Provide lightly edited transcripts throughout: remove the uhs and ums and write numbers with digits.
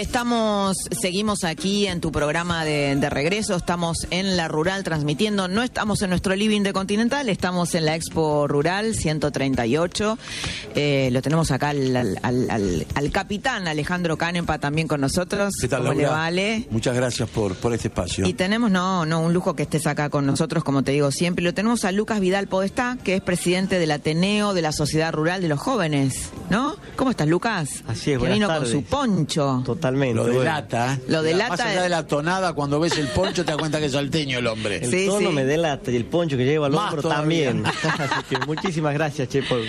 Seguimos aquí en tu programa de regreso, estamos en la Rural transmitiendo, no estamos en nuestro living de Continental, estamos en la Expo Rural 138, lo tenemos acá al capitán Alejandro Canepa también con nosotros. ¿Qué tal, ¿Cómo Laura? le va, Ale? Muchas gracias por este espacio. Y tenemos, un lujo que estés acá con nosotros, como te digo siempre, lo tenemos a Lucas Vidal Podestá, que es presidente del Ateneo de la Sociedad Rural de los Jóvenes, ¿no? ¿Cómo estás, Lucas? Así es, que vino tardes. Con su poncho. Totalmente. Lo delata, ¿eh? Lo delata. Más allá de la tonada, cuando ves el poncho te das cuenta que es salteño el hombre. El tono me delata y el poncho que llevo al Más hombro todavía. también. Así que muchísimas gracias, Che, por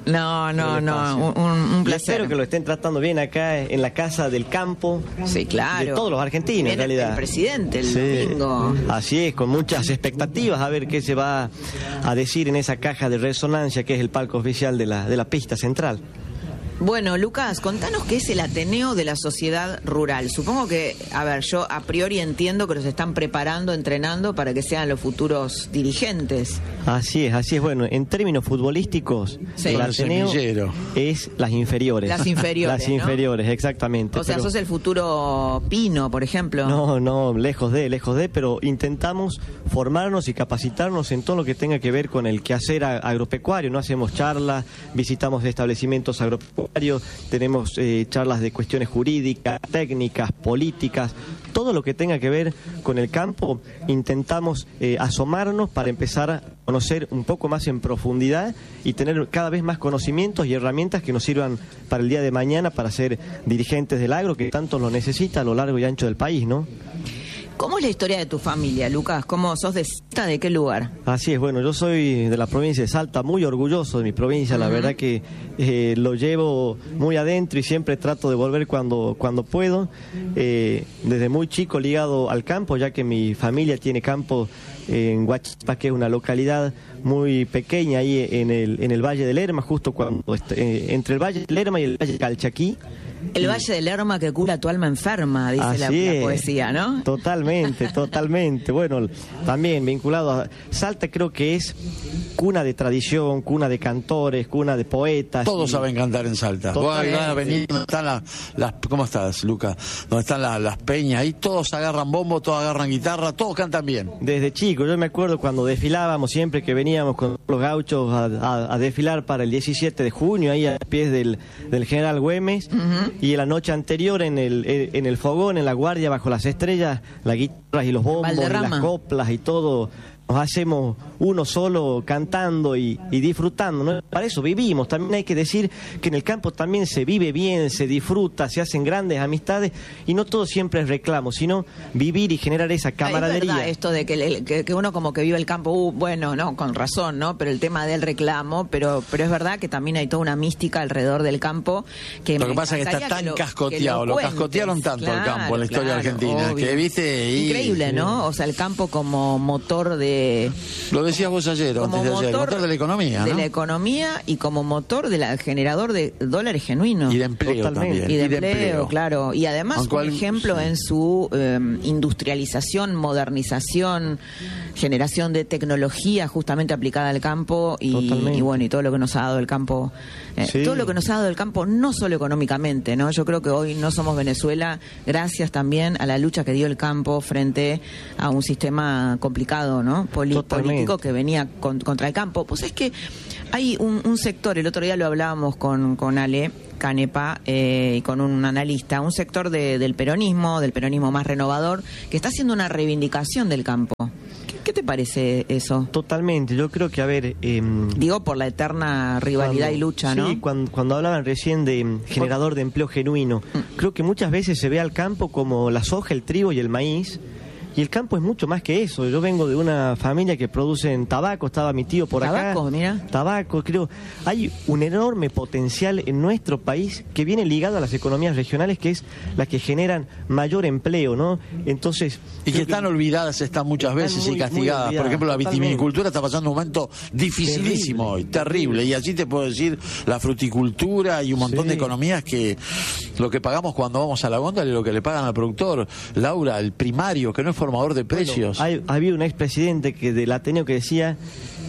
un y placer. espero que lo estén tratando bien acá en la Casa del Campo. Sí, claro. De todos los argentinos, en realidad. El presidente el Sí. domingo. Así es, con muchas expectativas a ver qué se va a decir en esa caja de resonancia que es el palco oficial de la pista central. Bueno, Lucas, contanos qué es el Ateneo de la Sociedad Rural. Supongo que, yo a priori entiendo que los están preparando, entrenando para que sean los futuros dirigentes. Así es. Bueno, en términos futbolísticos, Sí. el Con el Ateneo semillero. es las inferiores. Las inferiores, Las ¿no? inferiores, exactamente. O sea, Pero- sos el futuro Pino, por ejemplo. No, lejos de, pero intentamos formarnos y capacitarnos en todo lo que tenga que ver con el quehacer agropecuario. No hacemos charlas, visitamos establecimientos agropecuarios, tenemos charlas de cuestiones jurídicas, técnicas, políticas, todo lo que tenga que ver con el campo, intentamos asomarnos para empezar a conocer un poco más en profundidad y tener cada vez más conocimientos y herramientas que nos sirvan para el día de mañana para ser dirigentes del agro que tanto lo necesita a lo largo y ancho del país, ¿no? ¿Cómo es la historia de tu familia, Lucas? ¿Cómo sos de Salta? ¿De qué lugar? Así es, bueno, yo soy de la provincia de Salta, muy orgulloso de mi provincia, la verdad que lo llevo muy adentro y siempre trato de volver cuando puedo. Desde muy chico ligado al campo, ya que mi familia tiene campo en Huachipa, que es una localidad muy pequeña ahí en el Valle del Lerma, justo entre el Valle del Lerma y el Valle de Calchaquí. El Valle del Lerma que cura tu alma enferma, dice la Así es. poesía, ¿no? Totalmente. Bueno, también vinculado a Salta, creo que es cuna de tradición, cuna de cantores, cuna de poetas. Todos saben cantar en Salta. Vos Totalmente. van a venir donde están ¿cómo estás, Luca? Donde están las peñas, ahí todos agarran bombo, todos agarran guitarra, todos cantan bien. Desde chico, yo me acuerdo cuando desfilábamos, siempre que veníamos con los gauchos a desfilar para el 17 de junio, ahí a pies del General Güemes, y en la noche anterior en el fogón, en la guardia, bajo las estrellas, las guitarras y los bombos, y Valderrama. las coplas y todo, nos hacemos uno solo cantando y disfrutando, ¿no? Para eso vivimos. También hay que decir que en el campo también se vive bien, se disfruta, se hacen grandes amistades y no todo siempre es reclamo, sino vivir y generar esa Es camaradería. verdad esto de que uno como que vive el campo, bueno, no, con razón, ¿no? Pero el tema del reclamo, pero es verdad que también hay toda una mística alrededor del campo que Lo que me pasa es que está encantaría tan que cascoteado, lo cuentes. cascotearon tanto al campo en la historia argentina, obvio. que viste... Increíble, ¿no? O sea, el campo como motor de... Lo decías vos ayer, como antes de ayer, motor de la economía, de ¿no? la economía y como motor generador de dólares genuinos. Y de empleo Totalmente. también. Y de empleo, claro. Y además, Aunque un ejemplo en su industrialización, modernización, generación de tecnología justamente aplicada al campo y bueno, y todo lo que nos ha dado el campo. Sí. Todo lo que nos ha dado el campo, no solo económicamente, ¿no? Yo creo que hoy no somos Venezuela gracias también a la lucha que dio el campo frente a un sistema complicado, ¿no? Político que venía contra el campo. Pues es que hay un sector, el otro día lo hablábamos con Ale Canepa y con un analista, un sector del peronismo más renovador, que está haciendo una reivindicación del campo. ¿Qué te parece eso? Totalmente, yo creo que, a ver... Digo, por la eterna rivalidad y lucha, ¿no? Sí, cuando hablaban recién de generador de empleo genuino, creo que muchas veces se ve al campo como la soja, el trigo y el maíz, y el campo es mucho más que eso. Yo vengo de una familia que producen tabaco, estaba mi tío por acá. Tabaco, mira. Tabaco, creo. Hay un enorme potencial en nuestro país que viene ligado a las economías regionales, que es la que generan mayor empleo, ¿no? Entonces... Y que están olvidadas, están muchas veces Están y muy castigadas. olvidadas, Por ejemplo, la totalmente. vitivinicultura está pasando un momento dificilísimo hoy, terrible. Y así te puedo decir la fruticultura y un montón de economías que lo que pagamos cuando vamos a la góndola y lo que le pagan al productor. Laura, el primario, que no es formador de precios. Había un expresidente del Ateneo que decía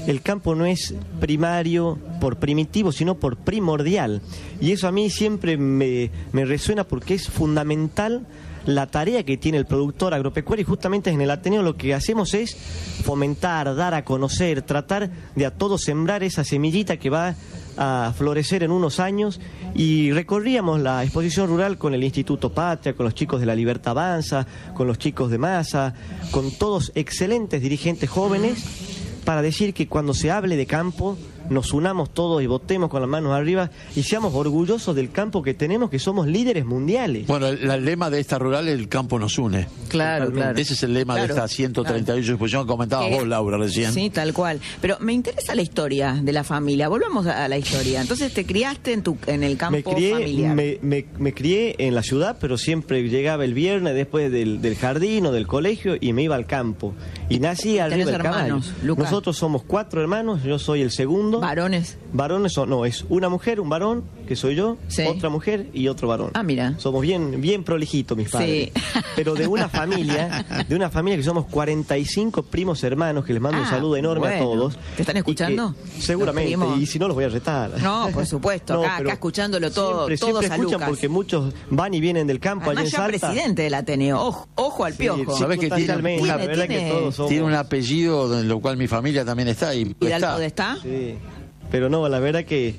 el campo no es primario por primitivo, sino por primordial. Y eso a mí siempre me resuena porque es fundamental la tarea que tiene el productor agropecuario, y justamente en el Ateneo lo que hacemos es fomentar, dar a conocer, tratar de a todos sembrar esa semillita que va a florecer en unos años. Y recorríamos la exposición rural con el Instituto Patria, con los chicos de La Libertad Avanza, con los chicos de Masa, con todos excelentes dirigentes jóvenes, para decir que cuando se hable de campo nos unamos todos y votemos con las manos arriba y seamos orgullosos del campo que tenemos, que somos líderes mundiales. Bueno, el lema de esta rural, el campo nos une. Claro, claro. Ese es el lema de esta 138 exposición que comentabas vos, Laura, recién. Sí, tal cual. Pero me interesa la historia de la familia. Volvamos a la historia. Entonces, ¿te criaste en el campo familiar? Me crié en la ciudad, pero siempre llegaba el viernes después del jardín o del colegio y me iba al campo. Y nací arriba del caballo. Nosotros somos 4 hermanos, yo soy el segundo. ¿Varones? Varones no, es una mujer, un varón, que soy yo, sí. Otra mujer y otro varón. Ah, mira. Somos bien prolijitos mis padres. Sí. Pero de una familia que somos 45 primos hermanos, que les mando un saludo enorme a todos. ¿Te están escuchando? Seguramente, y si no los voy a retar. No, por supuesto, acá escuchándolo todo, siempre todos a escuchan Lucas. Porque muchos van y vienen del campo. Además, allá en Salta. Presidente del Ateneo, ojo al piojo. Sí, sabés que tiene un apellido en lo cual mi familia también está. ¿Y Hidalgo está? Sí. Pero no, la verdad que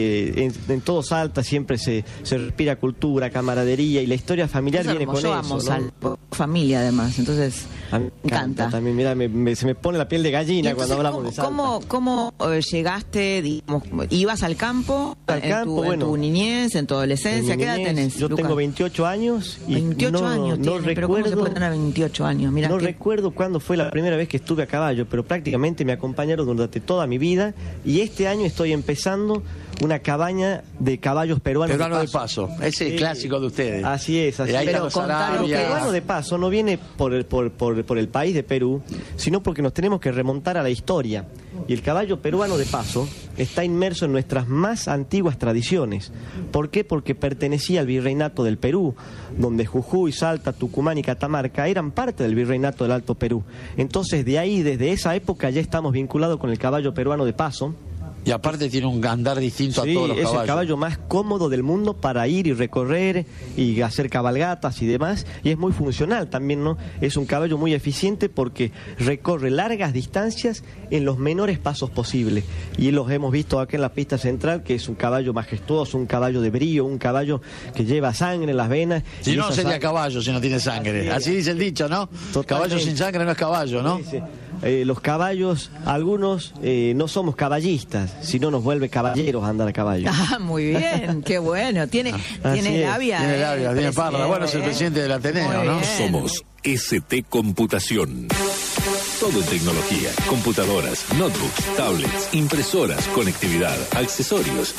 en todo Salta siempre se respira cultura, camaradería, y la historia familiar viene con eso. Amo Salta, familia además, entonces me encanta. También, mira, se me pone la piel de gallina cuando hablamos de Salta. ¿Cómo llegaste, digamos, ibas al campo, en tu niñez, en tu adolescencia? ¿Qué edad tenés, Yo tengo 28 años. Y 28 años no recuerdo, pero ¿cómo se puede tener 28 años? Mirá recuerdo cuándo fue la primera vez que estuve a caballo, pero prácticamente me acompañaron durante toda mi vida, y este año estoy empezando una cabaña de caballos peruanos de paso. Ese es clásico de ustedes. Así es. Pero los peruanos de paso no viene por el país de Perú, sino porque nos tenemos que remontar a la historia. Y el caballo peruano de paso está inmerso en nuestras más antiguas tradiciones. ¿Por qué? Porque pertenecía al virreinato del Perú, donde Jujuy, Salta, Tucumán y Catamarca eran parte del virreinato del Alto Perú. Entonces, de ahí, desde esa época, ya estamos vinculados con el caballo peruano de paso. Y aparte tiene un andar distinto a todos los caballos. Es el caballo más cómodo del mundo para ir y recorrer y hacer cabalgatas y demás. Y es muy funcional también, ¿no? Es un caballo muy eficiente porque recorre largas distancias en los menores pasos posibles. Y los hemos visto acá en la pista central, que es un caballo majestuoso, un caballo de brío, un caballo que lleva sangre en las venas. Si no, sería caballo si no tiene sangre. Así dice el dicho, ¿no? Totalmente. Caballo sin sangre no es caballo, ¿no? Sí. Los caballos, algunos no somos caballistas, sino nos vuelve caballeros a andar a caballo. Ah, muy bien, qué bueno. Tiene labia. Tiene parra. Bueno, es el presidente del Ateneo, ¿no? Somos ST Computación. Todo en tecnología, computadoras, notebooks, tablets, impresoras, conectividad, accesorios.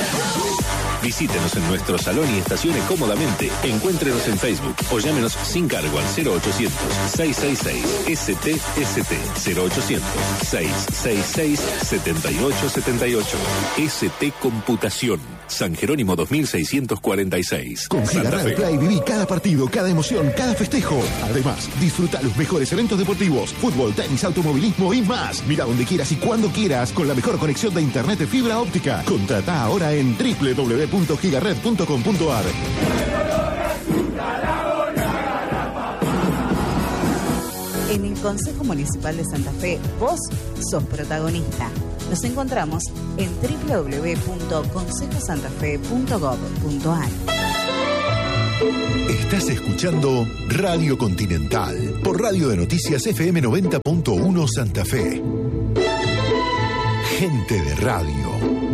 Visítenos en nuestro salón y estacione cómodamente. Encuéntrenos en Facebook o llámenos sin cargo al 0800-666-STST 0800-666-7878. ST Computación. San Jerónimo 2646. Con Giga Radio Play viví cada partido, cada emoción, cada festejo. Además, disfruta los mejores eventos deportivos, fútbol, tenis, automovilismo y más. Mira donde quieras y cuando quieras con la mejor conexión de internet de fibra óptica. Contrata ahora en www.gigared.com.ar. En el Consejo Municipal de Santa Fe, vos sos protagonista. Nos encontramos en www.consejosantafe.gov.ar. Estás escuchando Radio Continental por Radio de Noticias FM 90.1 Santa Fe. Gente de radio.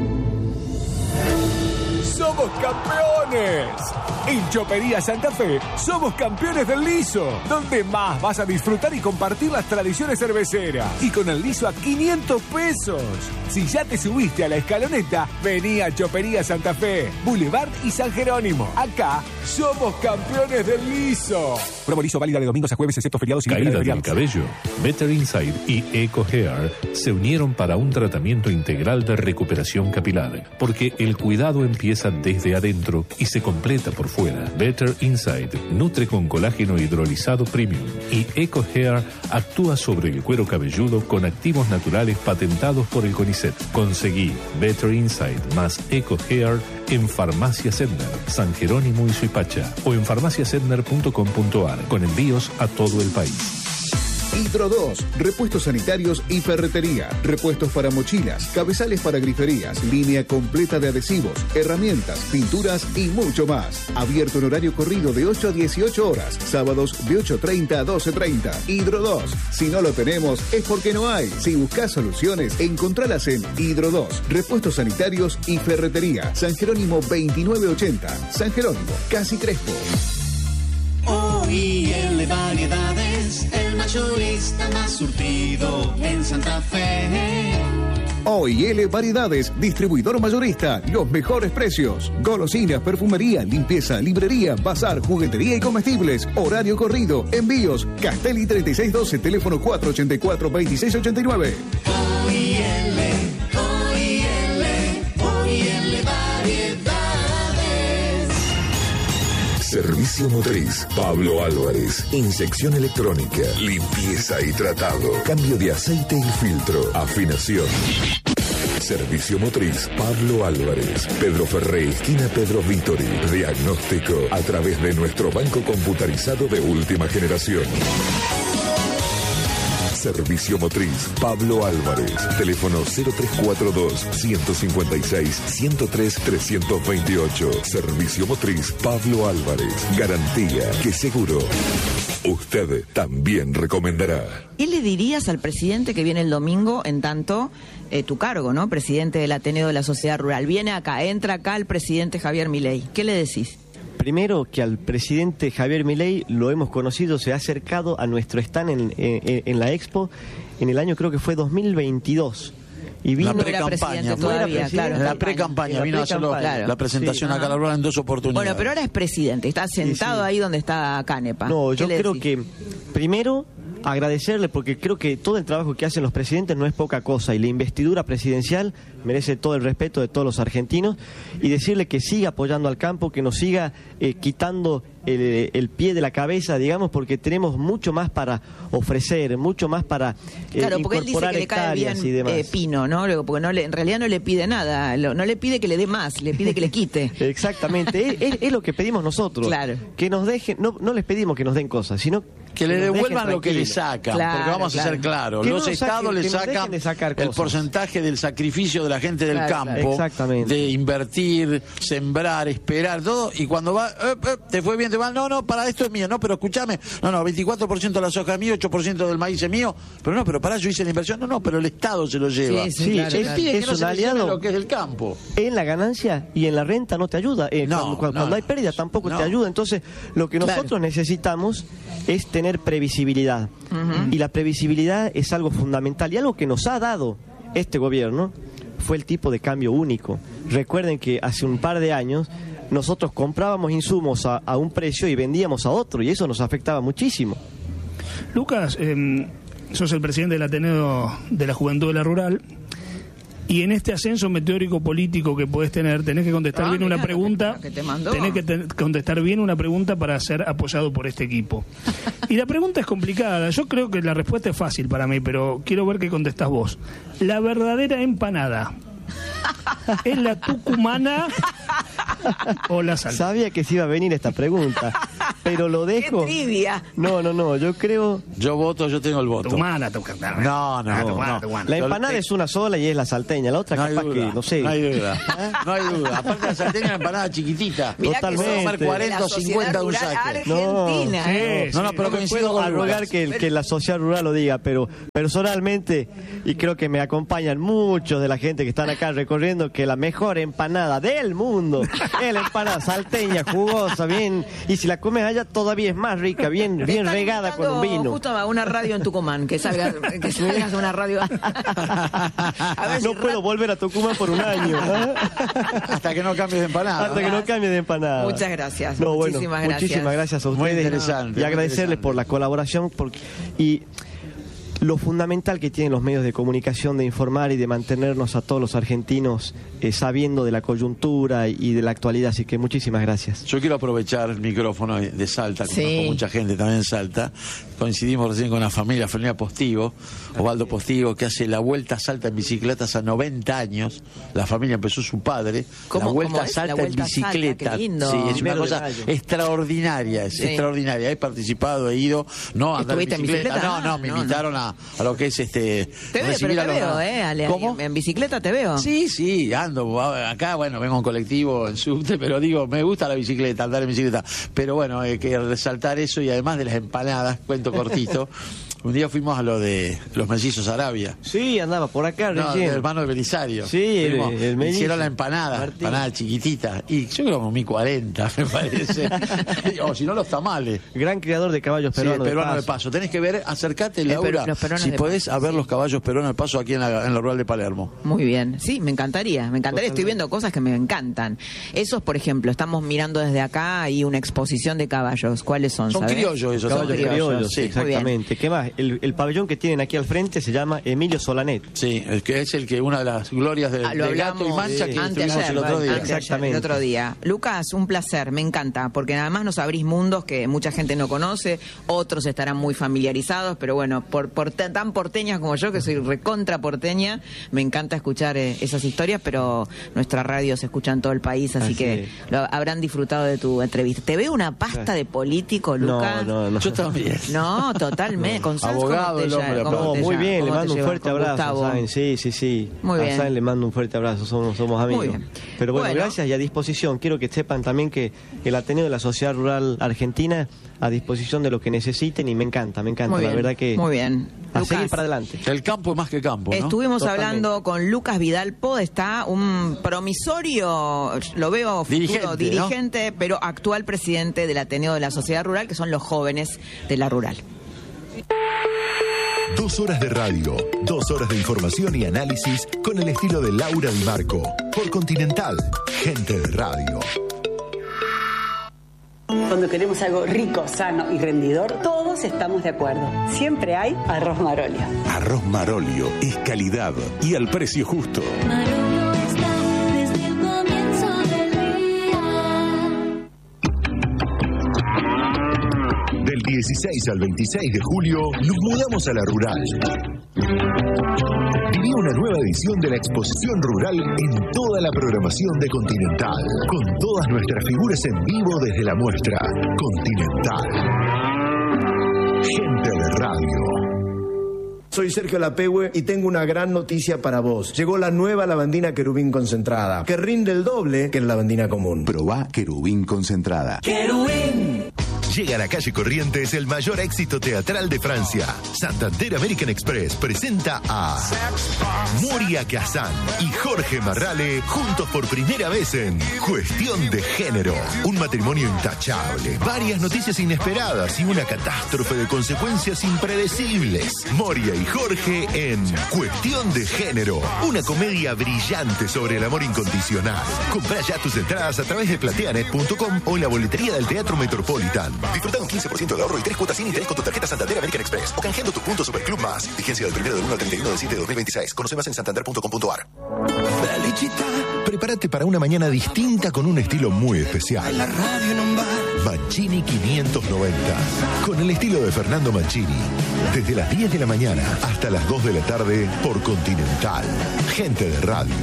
¡Somos campeones! En Chopería Santa Fe somos campeones del liso, donde más vas a disfrutar y compartir las tradiciones cerveceras. Y con el liso a 500 pesos. Si ya te subiste a la escaloneta, vení a Chopería Santa Fe, Boulevard y San Jerónimo. Acá somos campeones del liso. Promo liso válida de domingos a jueves, excepto feriados y caída del cabello. Better Inside y Eco Hair se unieron para un tratamiento integral de recuperación capilar, porque el cuidado empieza desde adentro y se completa por fuera. Better Inside nutre con colágeno hidrolizado premium y Eco Hair actúa sobre el cuero cabelludo con activos naturales patentados por el CONICET. Conseguí Better Inside más Eco Hair en Farmacia Sedner, San Jerónimo y Suipacha o en farmaciasedner.com.ar con envíos a todo el país. Hidro 2, repuestos sanitarios y ferretería, repuestos para mochilas, cabezales para griferías, línea completa de adhesivos, herramientas, pinturas y mucho más. Abierto en horario corrido de 8 a 18 horas, sábados de 8:30 a 12:30. Hidro 2, si no lo tenemos es porque no hay. Si buscas soluciones, encontralas en Hidro 2, repuestos sanitarios y ferretería. San Jerónimo 2980, San Jerónimo, casi Crespo. OIL Variedades, el mayorista más surtido en Santa Fe. OIL Variedades, distribuidor mayorista, los mejores precios. Golosinas, perfumería, limpieza, librería, bazar, juguetería y comestibles. Horario corrido, envíos. Castelli 3612, teléfono 484-2689. OIL Variedades. Servicio motriz, Pablo Álvarez. Inyección electrónica, limpieza y tratado. Cambio de aceite y filtro. Afinación. Servicio motriz, Pablo Álvarez. Pedro Ferré, esquina Pedro Vítori. Diagnóstico a través de nuestro banco computarizado de última generación. Servicio motriz, Pablo Álvarez. Teléfono 0342-156-103-328. Servicio motriz, Pablo Álvarez. Garantía que seguro usted también recomendará. ¿Qué le dirías al presidente que viene el domingo en tanto tu cargo, ¿no? Presidente del Ateneo de la Sociedad Rural. Viene acá, entra acá el presidente Javier Milei. ¿Qué le decís? Primero, que al presidente Javier Milei lo hemos conocido, se ha acercado a nuestro stand en la Expo en el año, creo que fue 2022. Y vino la pre-campaña, la pre-campaña, vino a hacer la presentación acá a la rural en 2 oportunidades. Bueno, pero ahora es presidente, está sentado ahí donde está Canepa. No, yo creo que primero agradecerle, porque creo que todo el trabajo que hacen los presidentes no es poca cosa, y la investidura presidencial merece todo el respeto de todos los argentinos, y decirle que siga apoyando al campo, que nos siga quitando el pie de la cabeza, digamos, porque tenemos mucho más para ofrecer, mucho más para porque él dice que le cae bien Pino, ¿no? Porque en realidad no le pide nada, no le pide que le dé más, le pide que le quite. Exactamente, es lo que pedimos nosotros, que nos dejen, no les pedimos que nos den cosas, sino que le devuelvan lo que le sacan, porque vamos a ser claros, los estados le sacan el porcentaje del sacrificio de la gente del campo, de invertir, sembrar, esperar, todo, y cuando va, te fue bien, te va, no, para esto es mío, no, pero escúchame, 24% de la soja es mío, 8% del maíz es mío, pero pará, yo hice la inversión, pero el Estado se lo lleva. Él pide que no se le lleve lo que es del campo. En la ganancia y en la renta no te ayuda, cuando hay pérdida tampoco te ayuda, entonces lo que nosotros necesitamos es tener previsibilidad, y la previsibilidad es algo fundamental, y algo que nos ha dado este gobierno fue el tipo de cambio único. Recuerden que hace un par de años nosotros comprábamos insumos a un precio y vendíamos a otro, y eso nos afectaba muchísimo. Lucas, sos el presidente del Ateneo de la Juventud de la Rural, y en este ascenso meteórico político que podés tener, tenés que contestar bien una pregunta. Tenés que contestar bien una pregunta para ser apoyado por este equipo. Y la pregunta es complicada. Yo creo que la respuesta es fácil para mí, pero quiero ver qué contestás vos. La verdadera empanada, ¿es la tucumana o la salteña? Sabía que se iba a venir esta pregunta, pero lo dejo. ¡Qué trivia! No, yo creo. Yo tengo el voto. Tucumana. No. La empanada es una sola y es la salteña. La otra capaz que, no sé. No hay duda. Aparte la salteña es una empanada chiquitita. Totalmente. 40 o 50 de un saque. Argentina. Pero coincido con rogar que la sociedad rural lo diga, pero personalmente, y creo que me acompañan muchos de la gente que están acá recorriendo, que la mejor empanada del mundo es la empanada salteña, jugosa, bien, y si la comes allá todavía es más rica, bien regada con un vino. Justo a una radio en Tucumán, que salgas a una radio. No puedo volver a Tucumán por un año. Hasta que no cambies de empanada. Muchas gracias. Muchísimas gracias. Muchísimas gracias a ustedes. Muy interesante. Y agradecerles por la colaboración. Y lo fundamental que tienen los medios de comunicación de informar y de mantenernos a todos los argentinos sabiendo de la coyuntura y de la actualidad. Así que muchísimas gracias. Yo quiero aprovechar el micrófono de Salta, conozco mucha gente también en Salta. Coincidimos recién con la familia Postigo, Osvaldo Postigo, que hace la Vuelta a Salta en bicicleta hace 90 años. La familia empezó su padre. La Vuelta a Salta en bicicleta. Sí, es una cosa extraordinaria, extraordinaria. He participado, he ido, no a andar en bicicleta. No, me invitaron a lo que es Te veo, Ale. ¿Cómo? En bicicleta te veo. Sí, ando. Acá, bueno, vengo en colectivo, en subte, pero digo, me gusta la bicicleta, andar en bicicleta. Pero bueno, hay que resaltar eso y además de las empanadas, cuento cortito. Un día fuimos a lo de los mellizos Arabia. Sí, andaba por acá recién. El hermano de Belisario. Sí, el mellizo. Hicieron la empanada chiquitita. Y yo creo que 1.040, me parece. O si no, los tamales. Gran criador de caballos peruanos. Sí, peruano de paso. Tenés que ver, acercate, Laura, si podés a ver los caballos peruanos de paso aquí en la rural de Palermo. Muy bien. Sí, me encantaría. Estoy viendo cosas que me encantan. Esos, por ejemplo, estamos mirando desde acá, hay una exposición de caballos. ¿Cuáles son? Son criollos esos. Caballos criollos, sí, exactamente. ¿Qué más? El pabellón que tienen aquí al frente se llama Emilio Solanet. Sí, que es una de las glorias del Gato y Mancha que estuvimos el otro día. Exactamente. El otro día. Lucas, un placer, me encanta, porque además nos abrís mundos que mucha gente no conoce, otros estarán muy familiarizados, pero bueno, por tan porteñas como yo, que soy recontra porteña, me encanta escuchar esas historias, pero nuestra radio se escucha en todo el país, así que habrán disfrutado de tu entrevista. ¿Te veo una pasta de político, Lucas? No. Yo también. No, totalmente. Con abogado, muy bien, le mando un fuerte abrazo, ¿saben? Sí. Muy bien. A Saben le mando un fuerte abrazo, somos amigos. Muy bien. Pero bueno, gracias y a disposición. Quiero que sepan también que el Ateneo de la Sociedad Rural Argentina a disposición de lo que necesiten y me encanta, la verdad que... Muy bien. A seguir para adelante. El campo es más que campo, ¿no? Estuvimos hablando con Lucas Vidalpo, está un promisorio, lo veo futuro dirigente, pero actual presidente del Ateneo de la Sociedad Rural, que son los jóvenes de la rural. 2 horas de radio, 2 horas de información y análisis con el estilo de Laura Di Marco. Por Continental, gente de radio. Cuando queremos algo rico, sano y rendidor, todos estamos de acuerdo. Siempre hay Arroz Marolio. Arroz Marolio es calidad y al precio justo. Marolio está desde el comienzo del día. Del 16 al 26 de julio, nos mudamos a la rural. Viví una nueva edición de la exposición rural en toda la programación de Continental, con todas nuestras figuras en vivo desde la muestra. Continental. Gente de radio. Soy Sergio Lapehue y tengo una gran noticia para vos. Llegó la nueva lavandina Querubín concentrada, que rinde el doble que la lavandina común. Probá Querubín concentrada. ¡Querubín! Llega a la calle Corrientes el mayor éxito teatral de Francia. Santander American Express presenta a Moria Kazan y Jorge Marrale juntos por primera vez en Cuestión de Género. Un matrimonio intachable, varias noticias inesperadas y una catástrofe de consecuencias impredecibles. Moria y Jorge en Cuestión de Género. Una comedia brillante sobre el amor incondicional. Comprá ya tus entradas a través de plateanet.com o en la boletería del Teatro Metropolitan. Disfruta un 15% de ahorro y 3 cuotas sin interés con tu tarjeta Santander American Express o canjeando tus puntos Superclub Más. Vigencia del 1 al 31 de 7 de 2026. Conoce más en santander.com.ar. Dale, chita. Prepárate para una mañana distinta con un estilo muy especial. La radio en un bar. Mancini 590. Con el estilo de Fernando Mancini. Desde las 10 de la mañana hasta las 2 de la tarde por Continental. Gente de radio.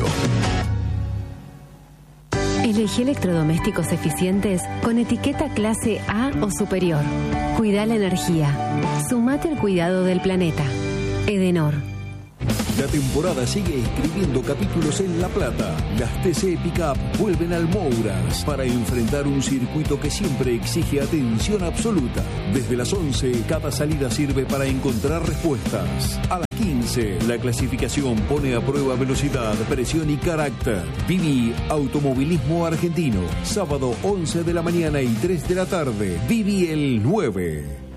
Elegí electrodomésticos eficientes con etiqueta clase A o superior. Cuida la energía. Sumate al cuidado del planeta. Edenor. La temporada sigue escribiendo capítulos en La Plata. Las TC Pickup vuelven al Mouras para enfrentar un circuito que siempre exige atención absoluta. Desde las 11, cada salida sirve para encontrar respuestas. A las 15, la clasificación pone a prueba velocidad, presión y carácter. Viví Automovilismo Argentino. Sábado 11 de la mañana y 3 de la tarde. Viví el 9.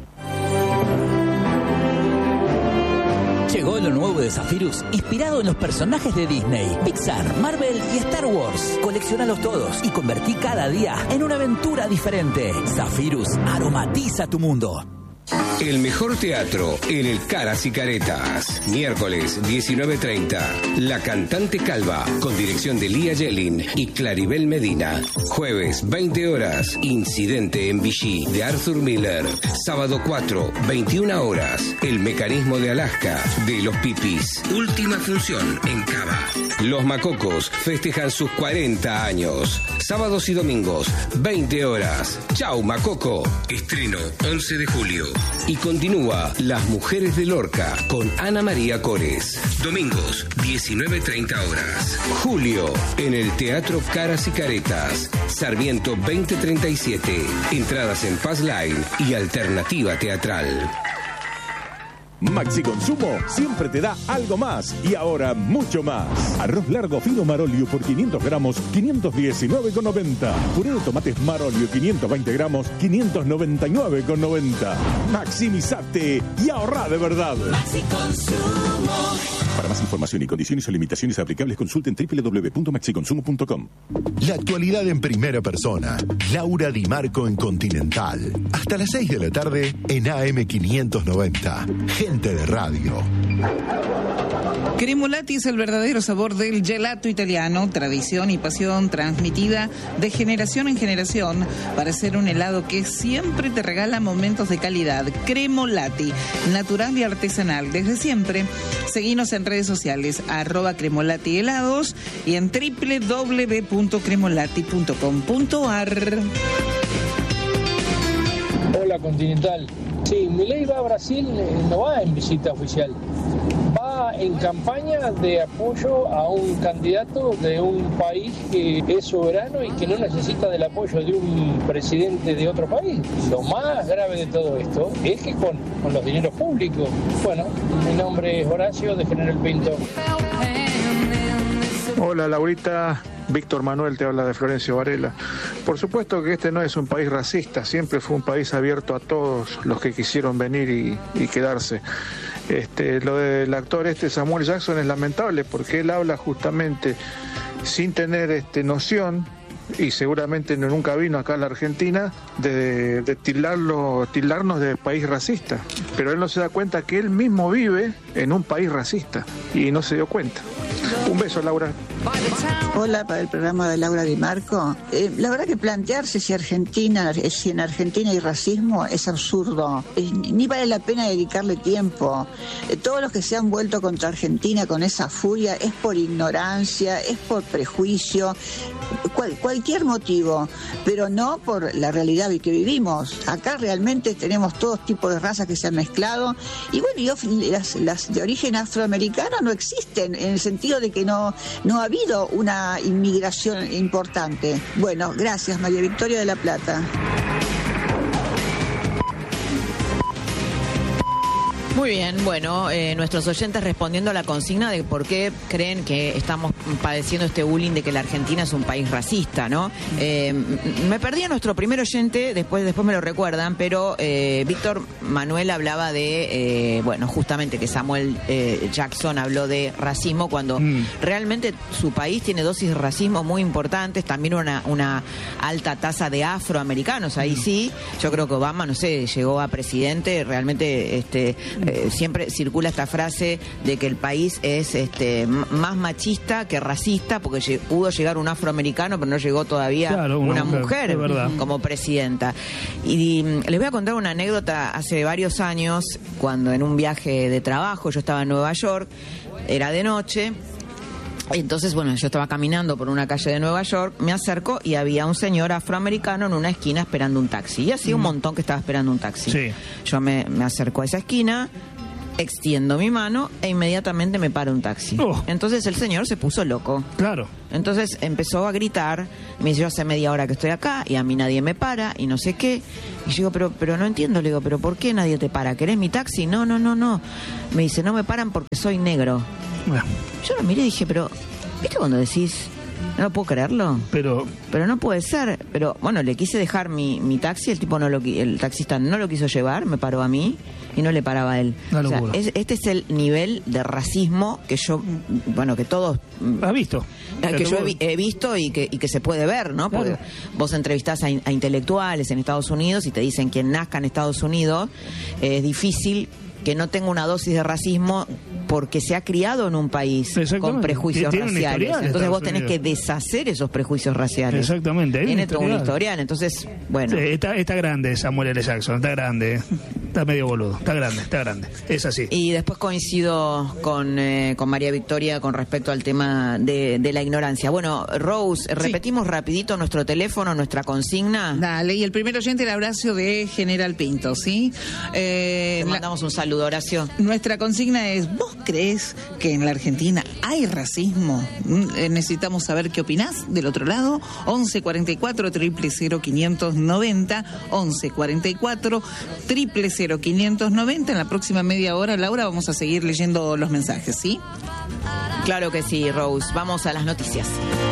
Llegó lo nuevo de Zephyrus, inspirado en los personajes de Disney, Pixar, Marvel y Star Wars. Colecciónalos todos y convertí cada día en una aventura diferente. Zephyrus aromatiza tu mundo. El mejor teatro en el Caras y Caretas. Miércoles 19:30. La cantante calva, con dirección de Lía Yelin y Claribel Medina. Jueves 20 horas. Incidente en Vichy de Arthur Miller. Sábado 4, 21 horas. El mecanismo de Alaska de Los Pipis. Última función en Cava. Los Macocos festejan sus 40 años. Sábados y domingos, 20 horas. Chau, Macoco. Estreno 11 de julio. Y continúa Las Mujeres de Lorca con Ana María Cores. Domingos, 19:30 horas. Julio, en el Teatro Caras y Caretas. Sarmiento 2037. Entradas en Passline y Alternativa Teatral. Maxi Consumo siempre te da algo más y ahora mucho más. Arroz largo fino Marolio por 500 gramos, 519,90. Puré de tomates Marolio 520 gramos, 599,90. Maximizate y ahorra de verdad. Maxi Consumo. Para más información y condiciones o limitaciones aplicables, consulten www.maxiconsumo.com. La actualidad en primera persona. Laura Di Marco en Continental. Hasta las 6 de la tarde en AM590. Gente de radio. Cremolati es el verdadero sabor del gelato italiano, tradición y pasión transmitida de generación en generación para hacer un helado que siempre te regala momentos de calidad. Cremolati, natural y artesanal desde siempre. Seguinos en redes sociales, @cremolati-helados y en www.cremolati.com.ar. Hola Continental. Sí, Milei va a Brasil, no va en visita oficial, va en campaña de apoyo a un candidato de un país que es soberano y que no necesita del apoyo de un presidente de otro país. Lo más grave de todo esto es que con los dineros públicos. Bueno, mi nombre es Horacio de General Pinto. Hola Laurita, Víctor Manuel te habla de Florencio Varela. Por supuesto que este no es un país racista, siempre fue un país abierto a todos los que quisieron venir y quedarse. Lo del actor Samuel Jackson es lamentable porque él habla justamente sin tener noción, y seguramente nunca vino acá a la Argentina, de tildarnos de país racista. Pero él no se da cuenta que él mismo vive en un país racista y no se dio cuenta. Un beso, Laura. Hola, para el programa de Laura Di Marco. La verdad que plantearse si en Argentina hay racismo es absurdo. Ni vale la pena dedicarle tiempo. Todos los que se han vuelto contra Argentina con esa furia es por ignorancia, es por prejuicio, cualquier motivo, pero no por la realidad que vivimos. Acá realmente tenemos todos tipos de razas que se han mezclado y bueno, las de origen afroamericano no existen, en el sentido de que no ha habido una inmigración importante. Bueno, gracias, María Victoria de la Plata. Muy bien, bueno, nuestros oyentes respondiendo a la consigna de por qué creen que estamos padeciendo este bullying de que la Argentina es un país racista, ¿no? Me perdí a nuestro primer oyente, después me lo recuerdan, pero Víctor Manuel hablaba de, justamente que Samuel Jackson habló de racismo cuando realmente su país tiene dosis de racismo muy importantes, también una alta tasa de afroamericanos, ahí sí, yo creo que Obama, no sé, llegó a presidente, realmente siempre circula esta frase de que el país es más machista que racista porque pudo llegar un afroamericano pero no llegó todavía una mujer como presidenta. Y les voy a contar una anécdota. Hace varios años, cuando en un viaje de trabajo yo estaba en Nueva York, era de noche. Entonces, bueno, yo estaba caminando por una calle de Nueva York, me acerco y había un señor afroamericano en una esquina esperando un taxi. Y hacía un montón que estaba esperando un taxi. Sí. Yo me acerco a esa esquina, extiendo mi mano e inmediatamente me para un taxi. Entonces el señor se puso loco. Claro. Entonces empezó a gritar, me dice, yo hace media hora que estoy acá y a mí nadie me para y no sé qué. Y yo digo, pero no entiendo, le digo, pero ¿por qué nadie te para? ¿Querés mi taxi? No. Me dice, no me paran porque soy negro. Yo lo miré y dije, pero, ¿viste cuando decís, No puedo creerlo. Pero no puede ser. Pero bueno, le quise dejar mi taxi, el taxista no lo quiso llevar, me paró a mí y no le paraba a él. Una locura. O sea, este es el nivel de racismo que yo, bueno, que todos... ¿Has visto? Que yo he visto y que se puede ver, ¿no? Porque vos entrevistás a intelectuales en Estados Unidos y te dicen quien nazca en Estados Unidos es difícil que no tenga una dosis de racismo porque se ha criado en un país con prejuicios raciales. Entonces vos tenés que deshacer esos prejuicios raciales. Exactamente. Tiene todo un historial. Entonces, bueno. Sí, está grande Samuel L. Jackson, está grande. Está medio boludo, está grande. Es así. Y después coincido con María Victoria con respecto al tema de la ignorancia. Bueno, Rose, repetimos rapidito nuestro teléfono, nuestra consigna. Dale, y el primer oyente, el Horacio de General Pinto, ¿sí? Te mandamos un saludo, Horacio. Nuestra consigna es, ¿vos crees que en la Argentina hay racismo? Necesitamos saber qué opinás del otro lado. 11 44 000 590, 11 44 000 590. En la próxima media hora, Laura, vamos a seguir leyendo los mensajes, ¿sí? Claro que sí, Rose. Vamos a las noticias.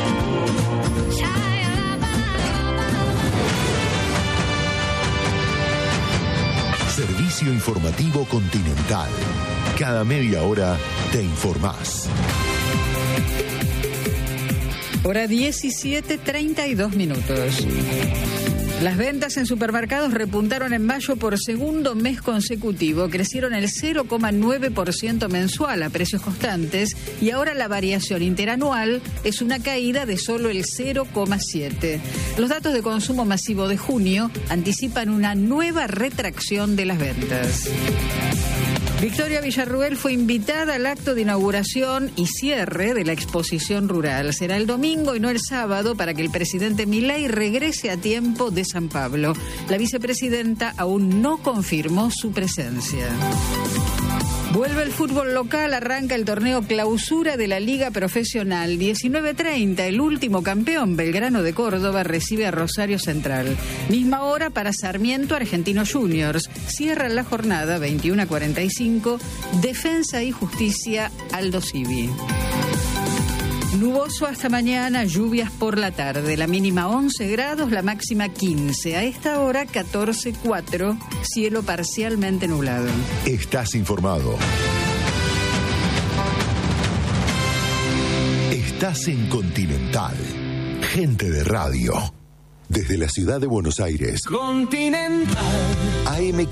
Servicio informativo Continental. Cada media hora te informás. Hora 17:32. Las ventas en supermercados repuntaron en mayo por segundo mes consecutivo, crecieron el 0,9% mensual a precios constantes y ahora la variación interanual es una caída de solo el 0,7%. Los datos de consumo masivo de junio anticipan una nueva retracción de las ventas. Victoria Villarruel fue invitada al acto de inauguración y cierre de la exposición rural. Será el domingo y no el sábado para que el presidente Milei regrese a tiempo de San Pablo. La vicepresidenta aún no confirmó su presencia. Vuelve el fútbol local, arranca el torneo clausura de la Liga Profesional. 19:30, el último campeón, Belgrano de Córdoba, recibe a Rosario Central. Misma hora para Sarmiento, Argentinos Juniors. Cierra la jornada 21:45, Defensa y Justicia, Aldo Civi. Nuboso hasta mañana, lluvias por la tarde. La mínima 11 grados, la máxima 15. A esta hora 14:04, cielo parcialmente nublado. Estás informado. Estás en Continental. Gente de radio. Desde la ciudad de Buenos Aires. Continental. AM